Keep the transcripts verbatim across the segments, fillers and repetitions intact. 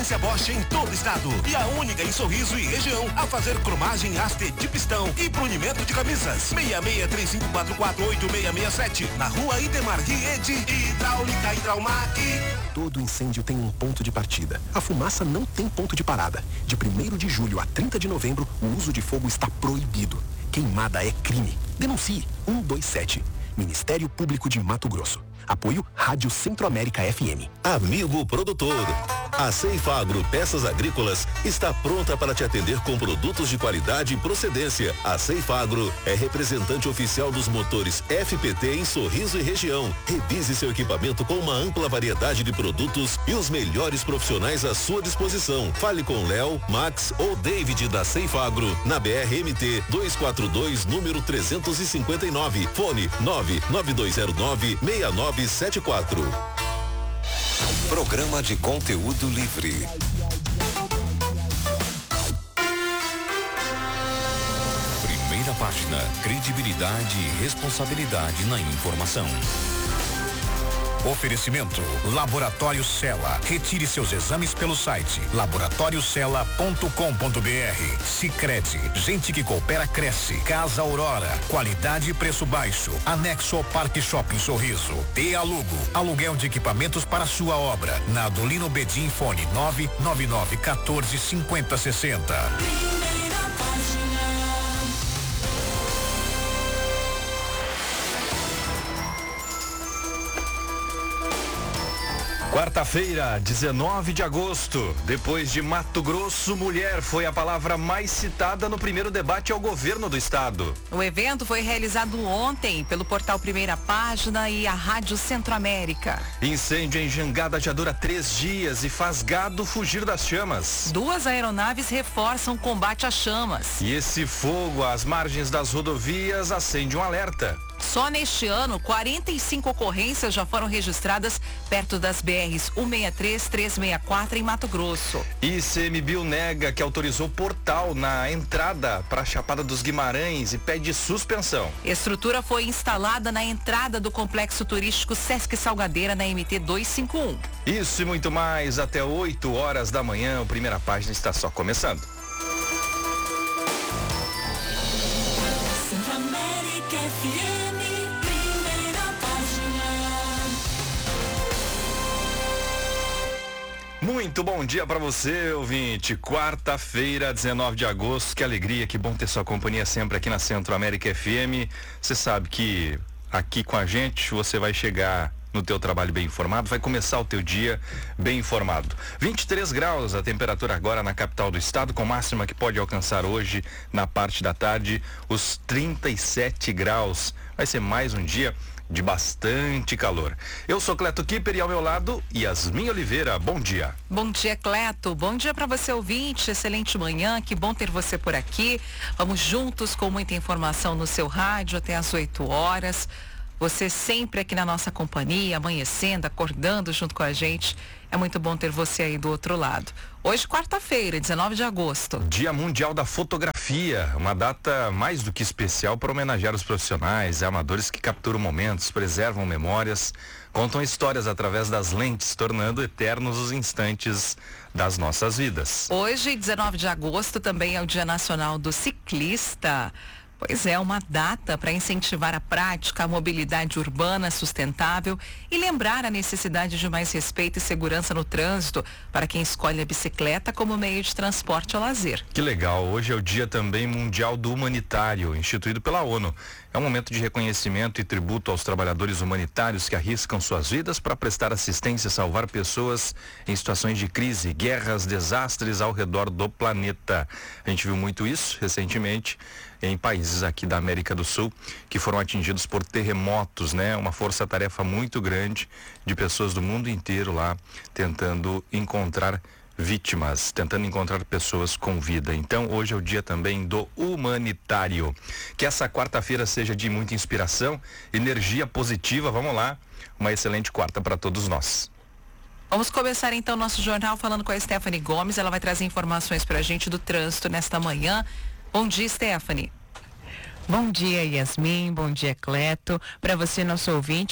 Bosch em todo o estado e a única em Sorriso e região a fazer cromagem haste de pistão e brunimento de camisas. seis seis três cinco quatro quatro oito seis seis sete na rua Idemar Riede. Hidráulica Hidraumac. Todo incêndio tem um ponto de partida. A fumaça não tem ponto de parada. De primeiro de julho a trinta de novembro, o uso de fogo está proibido. Queimada é crime. Denuncie um dois sete. Ministério Público de Mato Grosso. Apoio Rádio Centro-América F M. Amigo produtor, a Ceifagro Peças Agrícolas está pronta para te atender com produtos de qualidade e procedência. A Ceifagro é representante oficial dos motores F P T em Sorriso e região. Revise seu equipamento com uma ampla variedade de produtos e os melhores profissionais à sua disposição. Fale com Léo, Max ou David da Ceifagro na B R M T duzentos e quarenta e dois, número trezentos e cinquenta e nove. Fone nove nove dois zero nove seis nove sete quatro. Programa de conteúdo livre. Primeira página, credibilidade e responsabilidade na informação. Oferecimento Laboratório Cella. Retire seus exames pelo site laboratório cella ponto com ponto br. Sicredi, gente que coopera cresce. Casa Aurora, qualidade e preço baixo. Anexo ao Parque Shopping Sorriso. E Alugo, aluguel de equipamentos para sua obra. Na Adolino Bedim, fone nove nove nove um quatro cinco zero seis zero. Quarta-feira, dezenove de agosto. Depois de Mato Grosso, mulher foi a palavra mais citada no primeiro debate ao governo do estado. O evento foi realizado ontem pelo portal Primeira Página e a Rádio Centro-América. Incêndio em Jangada já dura três dias e faz gado fugir das chamas. Duas aeronaves reforçam o combate às chamas. E esse fogo às margens das rodovias acende um alerta. Só neste ano, quarenta e cinco ocorrências já foram registradas perto das B Rs cento e sessenta e três, trezentos e sessenta e quatro em Mato Grosso. ICMBio nega que autorizou portal na entrada para a Chapada dos Guimarães e pede suspensão. Estrutura foi instalada na entrada do complexo turístico Sesc Salgadeira na M T duzentos e cinquenta e um. Isso e muito mais até oito horas da manhã. A Primeira Página está só começando. Centro-América F M. Muito bom dia para você, ouvinte. Quarta-feira, dezenove de agosto. Que alegria, que bom ter sua companhia sempre aqui na Centro-América F M. Você sabe que aqui com a gente você vai chegar no teu trabalho bem informado, vai começar o teu dia bem informado. vinte e três graus a temperatura agora na capital do estado, com máxima que pode alcançar hoje na parte da tarde os trinta e sete graus. Vai ser mais um dia de bastante calor. Eu sou Cleto Kipper e ao meu lado, Yasmin Oliveira. Bom dia. Bom dia, Cleto. Bom dia para você, ouvinte. Excelente manhã. Que bom ter você por aqui. Vamos juntos com muita informação no seu rádio até às oito horas. Você sempre aqui na nossa companhia, amanhecendo, acordando junto com a gente. É muito bom ter você aí do outro lado. Hoje, quarta-feira, dezenove de agosto. Dia Mundial da Fotografia, uma data mais do que especial para homenagear os profissionais e amadores que capturam momentos, preservam memórias, contam histórias através das lentes, tornando eternos os instantes das nossas vidas. Hoje, dezenove de agosto, também é o Dia Nacional do Ciclista. Pois é, uma data para incentivar a prática, a mobilidade urbana sustentável e lembrar a necessidade de mais respeito e segurança no trânsito para quem escolhe a bicicleta como meio de transporte ao lazer. Que legal, hoje é o Dia também Mundial do Humanitário, instituído pela ONU. É um momento de reconhecimento e tributo aos trabalhadores humanitários que arriscam suas vidas para prestar assistência e salvar pessoas em situações de crise, guerras, desastres ao redor do planeta. A gente viu muito isso recentemente em países aqui da América do Sul que foram atingidos por terremotos, né? Uma força-tarefa muito grande de pessoas do mundo inteiro lá tentando encontrar vítimas, tentando encontrar pessoas com vida. Então, hoje é o dia também do humanitário. Que essa quarta-feira seja de muita inspiração, energia positiva. Vamos lá, uma excelente quarta para todos nós. Vamos começar então nosso jornal falando com a Stephanie Gomes. Ela vai trazer informações para a gente do trânsito nesta manhã. Bom dia, Stephanie. Bom dia, Yasmin. Bom dia, Cleto. Para você, nosso ouvinte, que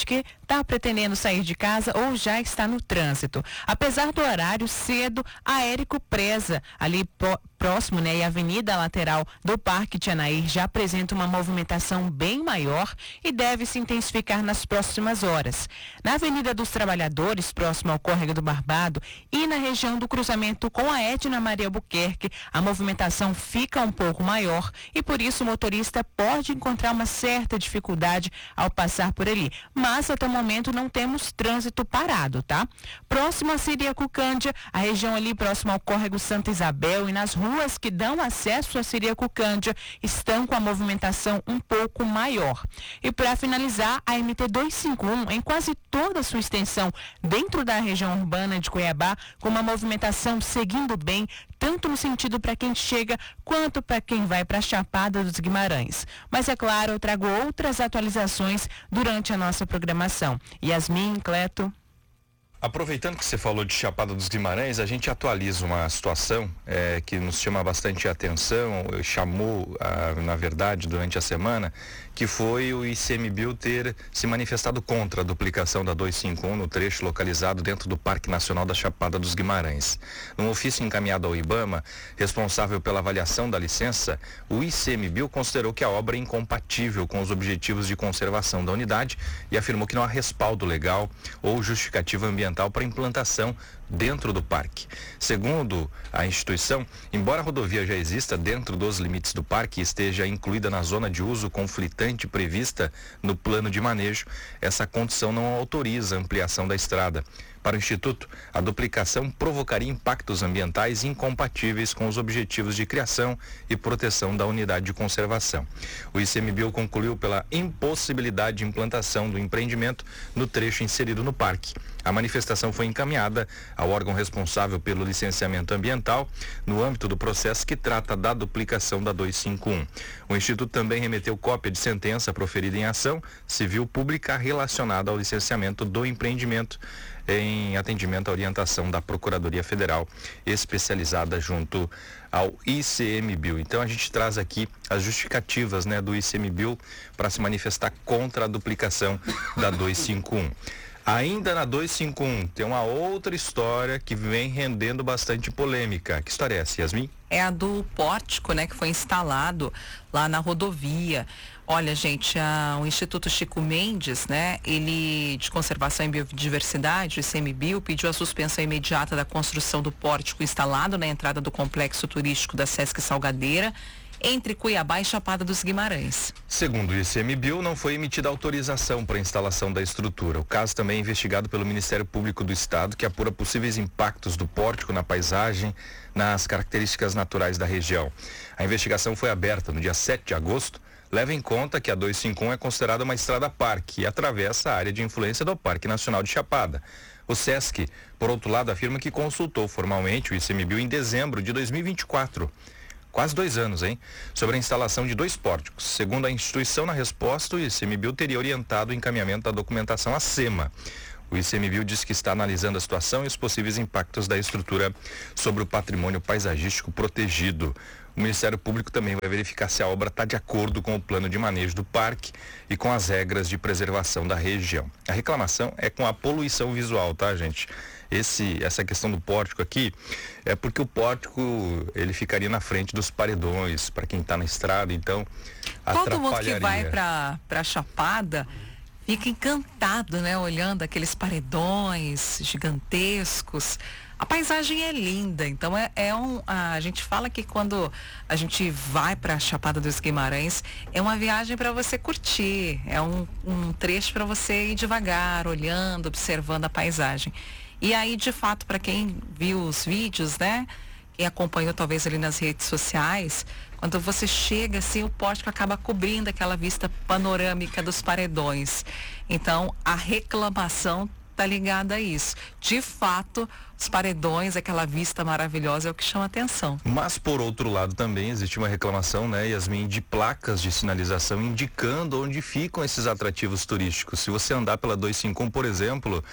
está pretendendo sair de casa ou já está no trânsito. Apesar do horário cedo, a Érico Preza, ali po- próximo, né, e a avenida lateral do Parque Tianair já apresenta uma movimentação bem maior e deve se intensificar nas próximas horas. Na Avenida dos Trabalhadores, próximo ao Córrego do Barbado, e na região do cruzamento com a Edna Maria Albuquerque, a movimentação fica um pouco maior e por isso o motorista pode encontrar uma certa dificuldade ao passar por ali. Mas até o momento não temos trânsito parado, tá? Próximo a Siriacucândia, a região ali próximo ao Córrego Santa Isabel e nas ruas que dão acesso a Siriacucândia estão com a movimentação um pouco maior. E para finalizar, a M T duzentos e cinquenta e um em quase toda a sua extensão dentro da região urbana de Cuiabá, com uma movimentação seguindo bem, tanto no sentido para quem chega quanto para quem vai para a Chapada dos Guimarães. Mas é claro, eu trago outras atualizações durante a nossa programação. Yasmin, Cleto. Aproveitando que você falou de Chapada dos Guimarães, a gente atualiza uma situação é, que nos chama bastante atenção, chamou, ah, na verdade, durante a semana, que foi o ICMBio ter se manifestado contra a duplicação da duzentos e cinquenta e um no trecho localizado dentro do Parque Nacional da Chapada dos Guimarães. Num ofício encaminhado ao IBAMA, responsável pela avaliação da licença, o ICMBio considerou que a obra é incompatível com os objetivos de conservação da unidade e afirmou que não há respaldo legal ou justificativa ambiental para implantação dentro do parque. Segundo a instituição, embora a rodovia já exista dentro dos limites do parque e esteja incluída na zona de uso conflitante prevista no plano de manejo, essa condição não autoriza a ampliação da estrada. Para o Instituto, a duplicação provocaria impactos ambientais incompatíveis com os objetivos de criação e proteção da unidade de conservação. O ICMBio concluiu pela impossibilidade de implantação do empreendimento no trecho inserido no parque. A manifestação foi encaminhada ao órgão responsável pelo licenciamento ambiental no âmbito do processo que trata da duplicação da duzentos e cinquenta e um. O Instituto também remeteu cópia de sentença proferida em ação civil pública relacionada ao licenciamento do empreendimento em atendimento à orientação da Procuradoria Federal especializada junto ao ICMBio. Então a gente traz aqui as justificativas, né, do ICMBio para se manifestar contra a duplicação da duzentos e cinquenta e um. Ainda na duzentos e cinquenta e um, tem uma outra história que vem rendendo bastante polêmica. Que história é essa, Yasmin? É a do pórtico, né, que foi instalado lá na rodovia. Olha, gente, a, o Instituto Chico Mendes, né, ele de Conservação e Biodiversidade, o ICMBio, pediu a suspensão imediata da construção do pórtico instalado na entrada do complexo turístico da Sesc Salgadeira, entre Cuiabá e Chapada dos Guimarães. Segundo o ICMBio, não foi emitida autorização para a instalação da estrutura. O caso também é investigado pelo Ministério Público do Estado, que apura possíveis impactos do pórtico na paisagem, nas características naturais da região. A investigação foi aberta no dia sete de agosto, leva em conta que a duzentos e cinquenta e um é considerada uma estrada-parque e atravessa a área de influência do Parque Nacional de Chapada. O Sesc, por outro lado, afirma que consultou formalmente o ICMBio em dezembro de dois mil e vinte e quatro. Quase dois anos, hein? Sobre a instalação de dois pórticos. Segundo a instituição, na resposta, o ICMBio teria orientado o encaminhamento da documentação à SEMA. O ICMBio diz que está analisando a situação e os possíveis impactos da estrutura sobre o patrimônio paisagístico protegido. O Ministério Público também vai verificar se a obra está de acordo com o plano de manejo do parque e com as regras de preservação da região. A reclamação é com a poluição visual, tá, gente? Esse, essa questão do pórtico aqui é porque o pórtico ele ficaria na frente dos paredões para quem está na estrada, então todo mundo que vai para para Chapada fica encantado, né, olhando aqueles paredões gigantescos. A paisagem é linda, então é, é um a, a gente fala que quando a gente vai para a Chapada dos Guimarães é uma viagem para você curtir, é um, um trecho para você ir devagar, olhando, observando a paisagem. E aí, de fato, para quem viu os vídeos, né, quem acompanhou talvez ali nas redes sociais, quando você chega assim, o pórtico acaba cobrindo aquela vista panorâmica dos paredões. Então, a reclamação está ligada a isso. De fato, os paredões, aquela vista maravilhosa é o que chama atenção. Mas, por outro lado, também existe uma reclamação, né, Yasmin, de placas de sinalização indicando onde ficam esses atrativos turísticos. Se você andar pela duzentos e cinquenta e um, por exemplo,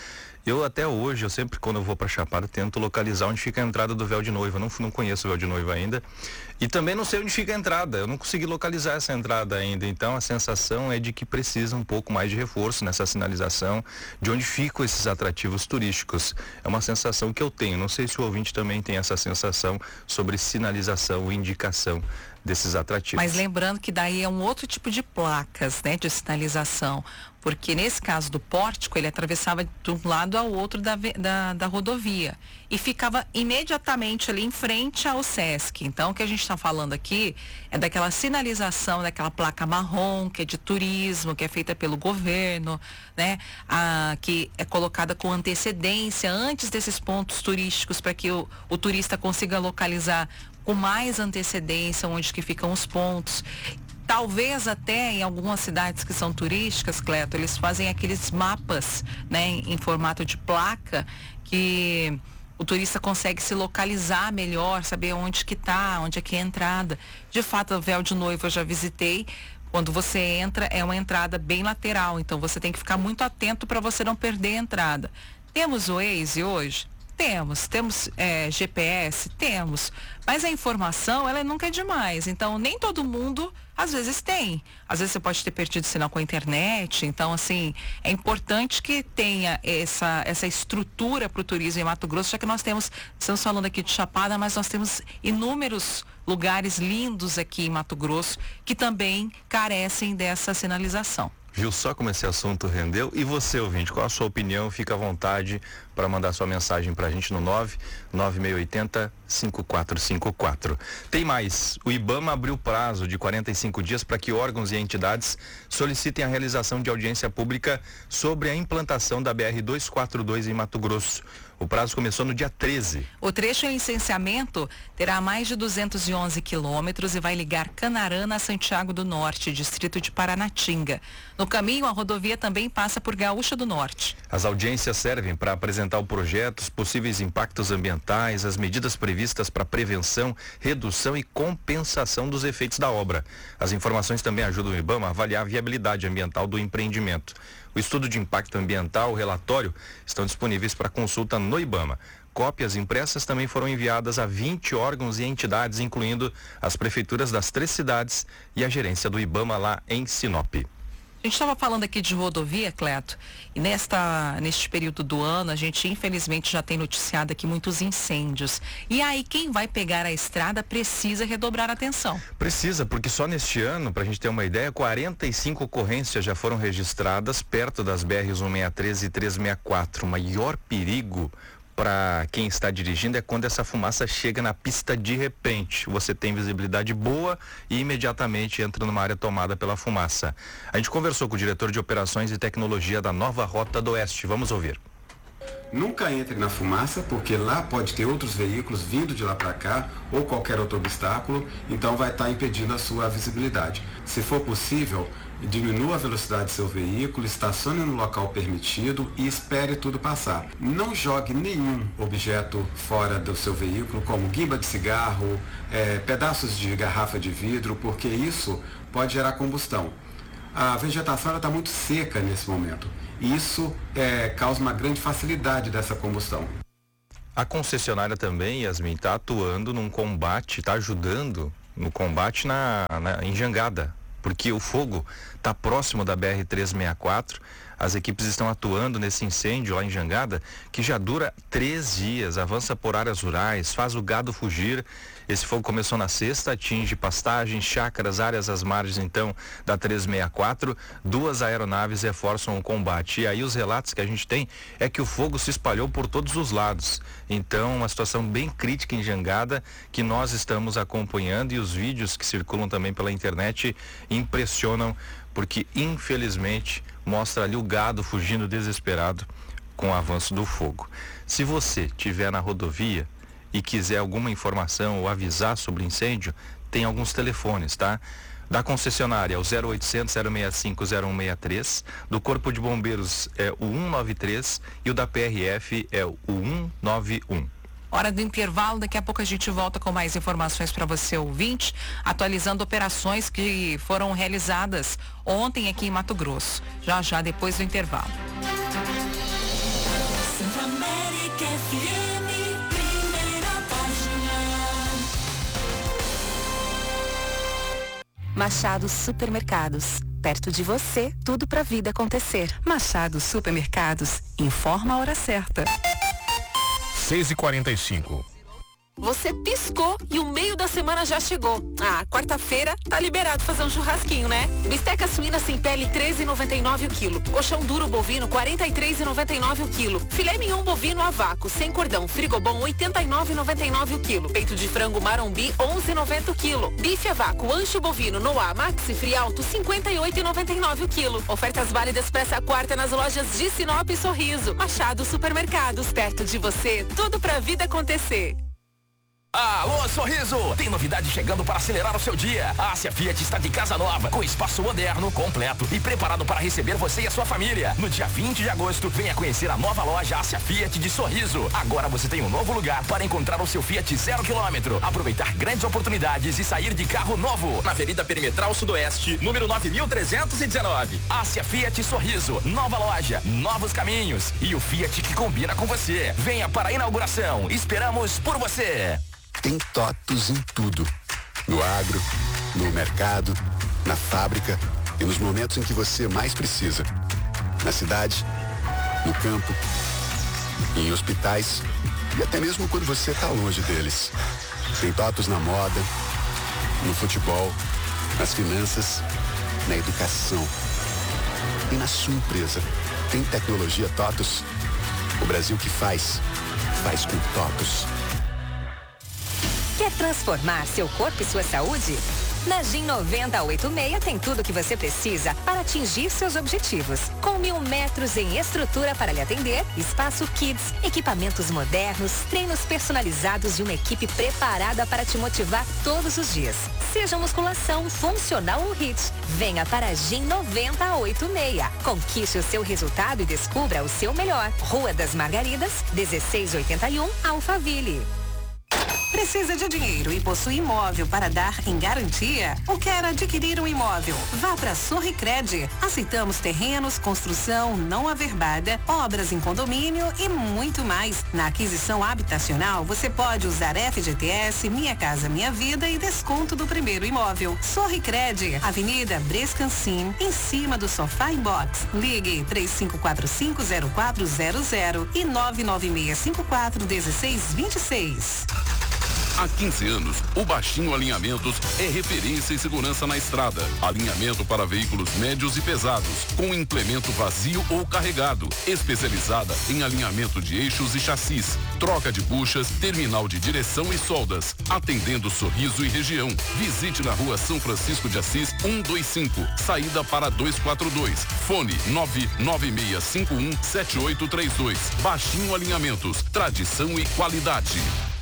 Eu até hoje, eu sempre quando eu vou para Chapada, tento localizar onde fica a entrada do véu de noiva. Não, não conheço o véu de noiva ainda. E também não sei onde fica a entrada. Eu não consegui localizar essa entrada ainda. Então a sensação é de que precisa um pouco mais de reforço nessa sinalização de onde ficam esses atrativos turísticos. É uma sensação que eu tenho. Não sei se o ouvinte também tem essa sensação sobre sinalização e indicação desses atrativos. Mas lembrando que daí é um outro tipo de placas, né, de sinalização, porque nesse caso do pórtico ele atravessava de um lado ao outro da, da, da rodovia e ficava imediatamente ali em frente ao Sesc. Então o que a gente está falando aqui é daquela sinalização, daquela placa marrom que é de turismo, que é feita pelo governo, né, a, que é colocada com antecedência antes desses pontos turísticos para que o, o turista consiga localizar com mais antecedência onde que ficam os pontos. Talvez até em algumas cidades que são turísticas, Cleto, eles fazem aqueles mapas, né, em, em formato de placa, que o turista consegue se localizar melhor, saber onde que tá, onde é que é a entrada. De fato, o véu de noiva eu já visitei. Quando você entra, é uma entrada bem lateral, então você tem que ficar muito atento para você não perder a entrada. Temos o Waze hoje? Temos, temos é, G P S, temos, mas a informação ela nunca é demais, então nem todo mundo às vezes tem, às vezes você pode ter perdido sinal com a internet, então assim, é importante que tenha essa, essa estrutura para o turismo em Mato Grosso, já que nós temos, estamos falando aqui de Chapada, mas nós temos inúmeros lugares lindos aqui em Mato Grosso que também carecem dessa sinalização. Viu só como esse assunto rendeu? E você, ouvinte, qual a sua opinião? Fica à vontade para mandar sua mensagem para a gente no nove nove seis oito zero cinco quatro cinco quatro. Tem mais. O IBAMA abriu prazo de quarenta e cinco dias para que órgãos e entidades solicitem a realização de audiência pública sobre a implantação da B R duzentos e quarenta e dois em Mato Grosso. O prazo começou no dia treze. O trecho em licenciamento terá mais de duzentos e onze quilômetros e vai ligar Canarana a Santiago do Norte, distrito de Paranatinga. No caminho, a rodovia também passa por Gaúcha do Norte. As audiências servem para apresentar o projeto, os possíveis impactos ambientais, as medidas previstas para prevenção, redução e compensação dos efeitos da obra. As informações também ajudam o IBAMA a avaliar a viabilidade ambiental do empreendimento. O estudo de impacto ambiental, o relatório, estão disponíveis para consulta no IBAMA. Cópias impressas também foram enviadas a vinte órgãos e entidades, incluindo as prefeituras das três cidades e a gerência do IBAMA lá em Sinop. A gente estava falando aqui de rodovia, Cleto, e nesta, neste período do ano, a gente infelizmente já tem noticiado aqui muitos incêndios. E aí quem vai pegar a estrada precisa redobrar a atenção. Precisa, porque só neste ano, para a gente ter uma ideia, quarenta e cinco ocorrências já foram registradas perto das B Rs cento e sessenta e três e trezentos e sessenta e quatro. O maior perigo para quem está dirigindo é quando essa fumaça chega na pista de repente. Você tem visibilidade boa e imediatamente entra numa área tomada pela fumaça. A gente conversou com o diretor de operações e tecnologia da Nova Rota do Oeste. Vamos ouvir. Nunca entre na fumaça, porque lá pode ter outros veículos vindo de lá para cá ou qualquer outro obstáculo, então vai estar impedindo a sua visibilidade. Se for possível, diminua a velocidade do seu veículo, estacione no local permitido e espere tudo passar. Não jogue nenhum objeto fora do seu veículo, como guimba de cigarro, é, pedaços de garrafa de vidro, porque isso pode gerar combustão. A vegetação está muito seca nesse momento. E isso é, causa uma grande facilidade dessa combustão. A concessionária também, Yasmin, está atuando num combate, está ajudando no combate na, na, em Jangada, porque o fogo está próximo da B R trezentos e sessenta e quatro. As equipes estão atuando nesse incêndio lá em Jangada, que já dura três dias, avança por áreas rurais, faz o gado fugir. Esse fogo começou na sexta, atinge pastagens, chácaras, áreas às margens então da trezentos e sessenta e quatro. Duas aeronaves reforçam o combate. E aí os relatos que a gente tem é que o fogo se espalhou por todos os lados. Então, uma situação bem crítica em Jangada que nós estamos acompanhando, e os vídeos que circulam também pela internet impressionam, porque infelizmente mostra ali o gado fugindo desesperado com o avanço do fogo. Se você estiver na rodovia e quiser alguma informação ou avisar sobre incêndio, tem alguns telefones, tá? Da concessionária é o zero oitocentos, zero sessenta e cinco, zero um sessenta e três, do Corpo de Bombeiros é o cento e noventa e três e o da P R F é o cento e noventa e um. Hora do intervalo, daqui a pouco a gente volta com mais informações para você, ouvinte, atualizando operações que foram realizadas ontem aqui em Mato Grosso. Já já depois do intervalo. Machado Supermercados. Perto de você, tudo pra vida acontecer. Machado Supermercados, informa a hora certa. seis e quarenta e cinco. Você piscou e o meio da semana já chegou. Ah, quarta-feira tá liberado fazer um churrasquinho, né? Bisteca suína sem pele treze reais e noventa e nove centavos o quilo. Coxão duro bovino quarenta e três reais e noventa e nove centavos o quilo. Filé mignon bovino a vácuo sem cordão frigobom oitenta e nove reais e noventa e nove centavos o quilo. Peito de frango marombi onze reais e noventa centavos o quilo. Bife a vácuo ancho bovino Noah Maxi Frialto cinquenta e oito reais e noventa e nove centavos o quilo. Ofertas válidas para essa quarta nas lojas de Sinop e Sorriso. Machado Supermercados, perto de você, tudo pra vida acontecer. Alô, Sorriso! Tem novidade chegando para acelerar o seu dia. A Ásia Fiat está de casa nova, com espaço moderno, completo e preparado para receber você e a sua família. No dia vinte de agosto, venha conhecer a nova loja Ásia Fiat de Sorriso. Agora você tem um novo lugar para encontrar o seu Fiat zero quilômetro, aproveitar grandes oportunidades e sair de carro novo. Na Avenida Perimetral Sudoeste, número nove mil trezentos e dezenove. Ásia Fiat Sorriso, nova loja, novos caminhos e o Fiat que combina com você. Venha para a inauguração. Esperamos por você. Tem TOTUS em tudo. No agro, no mercado, na fábrica e nos momentos em que você mais precisa. Na cidade, no campo, em hospitais e até mesmo quando você está longe deles. Tem TOTUS na moda, no futebol, nas finanças, na educação e na sua empresa. Tem tecnologia TOTUS. O Brasil que faz, faz com TOTUS. Quer transformar seu corpo e sua saúde? Na Gin noventa oitenta e seis tem tudo o que você precisa para atingir seus objetivos. Com mil metros em estrutura para lhe atender, espaço kids, equipamentos modernos, treinos personalizados e uma equipe preparada para te motivar todos os dias. Seja musculação, funcional ou hit, venha para a Gin noventa oitenta e seis. Conquiste o seu resultado e descubra o seu melhor. Rua das Margaridas, dezesseis oitenta e um, Alphaville. Precisa de dinheiro e possui imóvel para dar em garantia? Ou quer adquirir um imóvel? Vá para Sorricred. Aceitamos terrenos, construção não averbada, obras em condomínio e muito mais. Na aquisição habitacional, você pode usar F G T S, Minha Casa Minha Vida e desconto do primeiro imóvel. Sorricred, Avenida Brescancin, em cima do Sofá em Box. Ligue três cinco quatro cinco zero quatro zero zero e nove nove seis cinco quatro um seis dois seis. Há quinze anos, o Baixinho Alinhamentos é referência em segurança na estrada. Alinhamento para veículos médios e pesados, com implemento vazio ou carregado. Especializada em alinhamento de eixos e chassis, troca de buchas, terminal de direção e soldas. Atendendo Sorriso e região. Visite na Rua São Francisco de Assis, cento e vinte e cinco, saída para duzentos e quarenta e dois. Fone nove nove seis cinco um sete oito três dois. Baixinho Alinhamentos, tradição e qualidade.